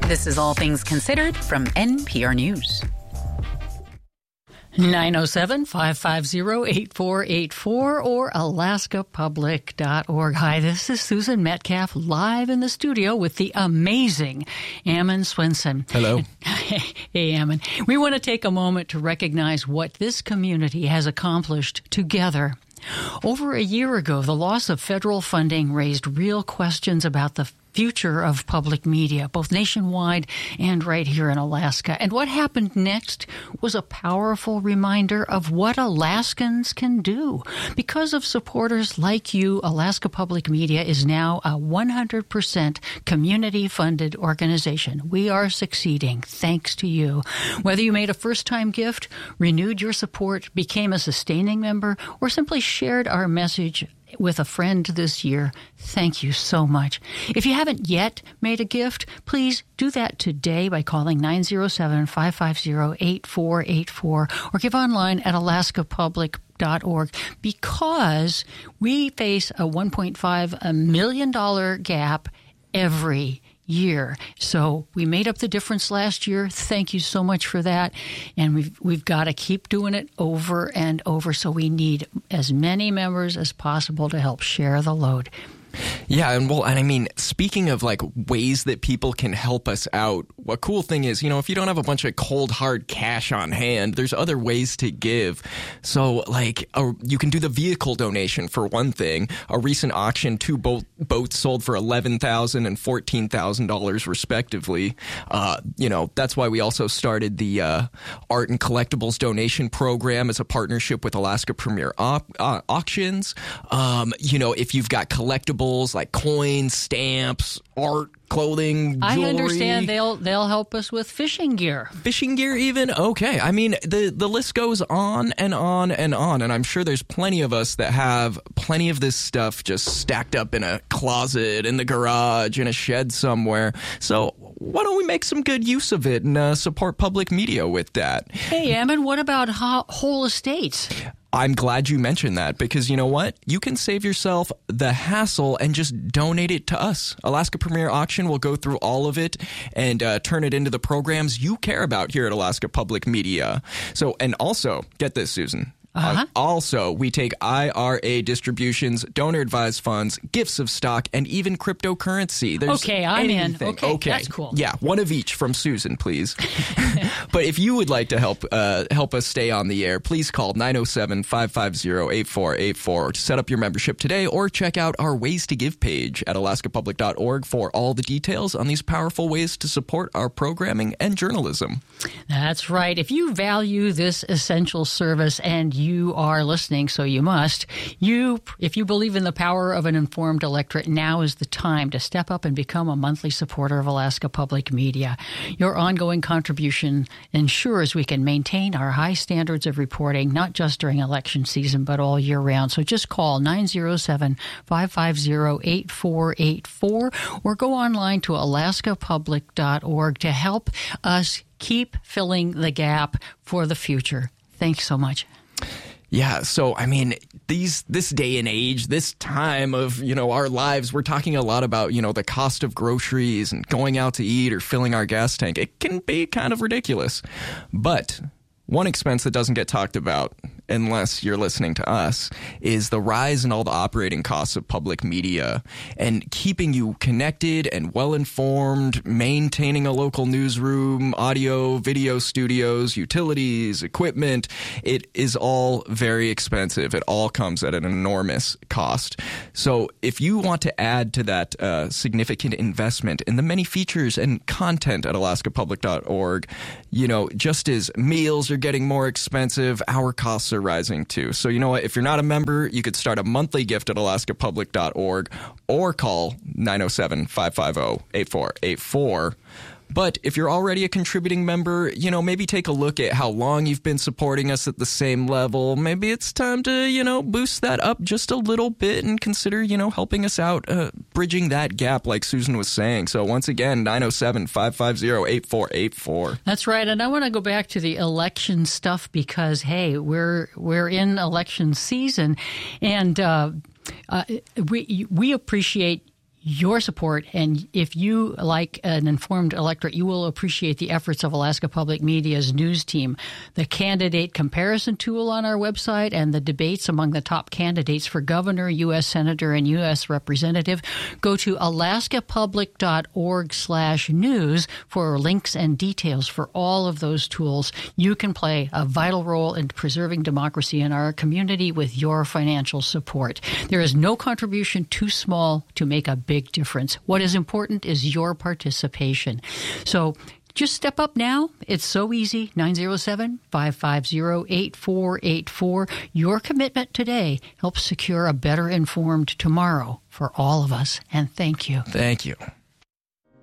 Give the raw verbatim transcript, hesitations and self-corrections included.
This is All Things Considered from N P R News. nine oh seven, five five zero, eight four eight four or alaska public dot org. Hi, this is Susan Metcalf live in the studio with the amazing Ammon Swenson. Hello. Hey, Ammon. We want to take a moment to recognize what this community has accomplished together. Over a year ago, the loss of federal funding raised real questions about the future of public media, both nationwide and right here in Alaska. And what happened next was a powerful reminder of what Alaskans can do. Because of supporters like you, Alaska Public Media is now a one hundred percent community-funded organization. We are succeeding thanks to you. Whether you made a first-time gift, renewed your support, became a sustaining member, or simply shared our message with a friend this year, thank you so much. If you haven't yet made a gift, please do that today by calling nine oh seven, five five zero, eight four eight four or give online at alaska public dot org, because we face a one point five million dollars gap every year. So we made up the difference last year. Thank you so much for that. And we've we've got to keep doing it over and over. So we need as many members as possible to help share the load. Yeah, and well, and I mean, speaking of like ways that people can help us out, a cool thing is, you know, if you don't have a bunch of cold hard cash on hand, there's other ways to give. So like a, you can do the vehicle donation for one thing. A recent auction, two boat, boats sold for eleven thousand dollars and fourteen thousand dollars respectively. Uh, you know, that's why we also started the uh, art and collectibles donation program as a partnership with Alaska Premier Op- uh, Auctions. Um, you know, if you've got collectibles like coins, stamps, art, clothing, jewelry. I understand they'll they'll help us with fishing gear. Fishing gear even? Okay. I mean, the, the list goes on and on and on, and I'm sure there's plenty of us that have plenty of this stuff just stacked up in a closet, in the garage, in a shed somewhere. So why don't we make some good use of it and uh, support public media with that? Hey, Ammon, what about ho- whole estates? I'm glad you mentioned that, because you know what? You can save yourself the hassle and just donate it to us. Alaska Premier Auction will go through all of it and uh, turn it into the programs you care about here at Alaska Public Media. So, and also, get this, Susan. Uh-huh. Uh, also, we take I R A distributions, donor-advised funds, gifts of stock, and even cryptocurrency. There's okay, I'm anything. in. Okay, okay, that's cool. Yeah, one of each from Susan, please. But if you would like to help uh, help us stay on the air, please call nine oh seven, five five zero, eight four eight four to set up your membership today, or check out our Ways to Give page at alaska public dot org for all the details on these powerful ways to support our programming and journalism. That's right. If you value this essential service, and you are listening, so you must, you, if you believe in the power of an informed electorate, now is the time to step up and become a monthly supporter of Alaska Public Media. Your ongoing contribution ensures we can maintain our high standards of reporting, not just during election season, but all year round. So just call nine oh seven, five five zero, eight four eight four or go online to alaska public dot org to help us keep filling the gap for the future. Thanks so much. Yeah, so I mean, these this day and age, this time of, you know, our lives, we're talking a lot about, you know, the cost of groceries and going out to eat or filling our gas tank. It can be kind of ridiculous. But one expense that doesn't get talked about, unless you're listening to us, is the rise in all the operating costs of public media, and keeping you connected and well-informed, maintaining a local newsroom, audio, video studios, utilities, equipment. It is all very expensive. It all comes at an enormous cost. So if you want to add to that uh, significant investment in the many features and content at alaska public dot org, you know, just as meals are getting more expensive, our costs are rising too. So you know what? If you're not a member, you could start a monthly gift at alaska public dot org or call nine oh seven, five five zero, eight four eight four. But if you're already a contributing member, you know, maybe take a look at how long you've been supporting us at the same level. Maybe it's time to, you know, boost that up just a little bit and consider, you know, helping us out, uh, bridging that gap like Susan was saying. So once again, nine oh seven, five five zero, eight four eight four. That's right. And I want to go back to the election stuff because, hey, we're we're in election season, and uh, uh, we we appreciate your support. And if you, like an informed electorate, you will appreciate the efforts of Alaska Public Media's news team. The candidate comparison tool on our website and the debates among the top candidates for governor, U S senator, and U S representative. Go to alaskapublic.org slash news for links and details for all of those tools. You can play a vital role in preserving democracy in our community with your financial support. There is no contribution too small to make a big difference. What is important is your participation. So just step up now. It's so easy. nine oh seven, five five zero, eight four eight four. Your commitment today helps secure a better informed tomorrow for all of us. And thank you. Thank you.